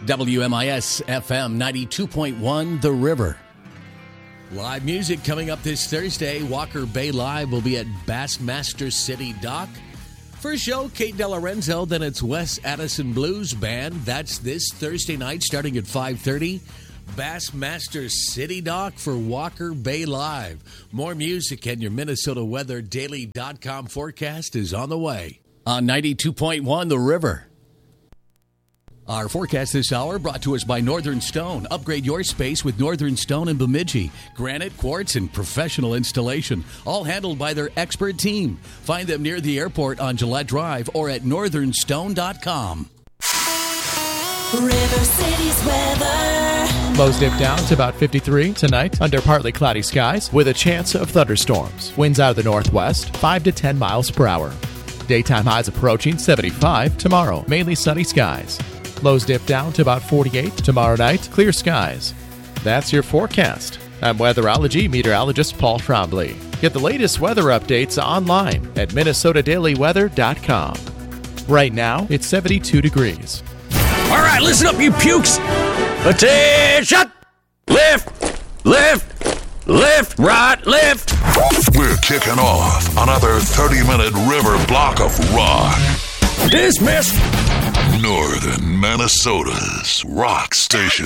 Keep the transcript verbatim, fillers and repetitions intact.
W M I S F M ninety-two point one, The River. Live music coming up this Thursday. Walker Bay Live will be at Bassmaster City Dock. First show, Kate DeLorenzo, then it's Wes Addison Blues Band. That's this Thursday night starting at five thirty. Bassmaster City Dock for Walker Bay Live. More music and your Minnesota Weather Daily dot com forecast is on the way on ninety-two point one The River. Our forecast this hour brought to us by Northern Stone. Upgrade your space with Northern Stone in Bemidji. Granite, quartz, and professional installation. All handled by their expert team. Find them near the airport on Gillette Drive or at northern stone dot com. River City's weather. Lows dip down to about fifty-three tonight under partly cloudy skies with a chance of thunderstorms. Winds out of the northwest, five to ten miles per hour. Daytime highs approaching seventy-five tomorrow. Mainly sunny skies. Lows dip down to about forty-eight. Tomorrow night, clear skies. That's your forecast. I'm weatherology meteorologist Paul Trombley. Get the latest weather updates online at minnesota daily weather dot com. Right now, it's seventy-two degrees. All right, listen up, you pukes. Attention! Lift, lift, lift, right, lift. We're kicking off another thirty-minute river block of rock. Dismissed. Northern Minnesota's rock station.